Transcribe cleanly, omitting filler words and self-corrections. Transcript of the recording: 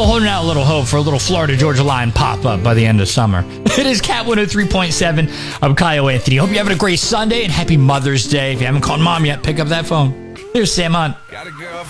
still holding out a little hope for a little Florida Georgia Line pop-up by the end of summer. It is Cat 103.7. I'm Kyle Anthony. Hope you're having a great Sunday and happy Mother's Day. If you haven't called Mom yet, pick up that phone. Here's Sam Hunt. Got a girl